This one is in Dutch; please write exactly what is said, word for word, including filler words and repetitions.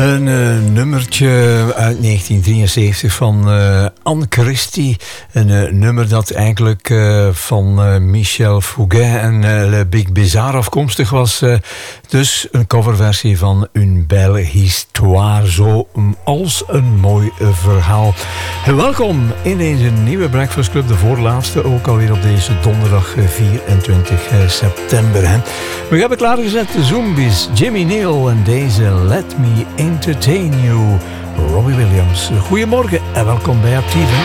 Een uh, nummertje uit negentien drieënzeventig van uh, Anne Christie. Een uh, nummer dat eigenlijk uh, van uh, Michel Fugain en uh, Le Big Bizarre afkomstig was. Uh, dus een coverversie van Une Belle Histoire. Zo als een mooi uh, verhaal. En welkom in deze nieuwe Breakfast Club. De voorlaatste ook alweer op deze donderdag uh, vierentwintig september. Hè. We hebben klaargezet de Zombies, Jimmy Neal en deze Let Me Entertain You, Robbie Williams. Goedemorgen en welkom bij Actief.